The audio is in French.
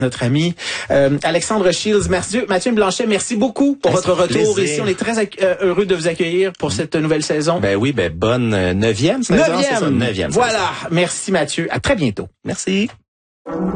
notre ami Alexandre Shields. Mathieu Blanchet, merci beaucoup pour votre retour ici. On est très heureux de vous accueillir pour cette nouvelle saison. Ben oui, bonne 9e saison. 9e. Voilà. Merci Mathieu. À très bientôt. Merci.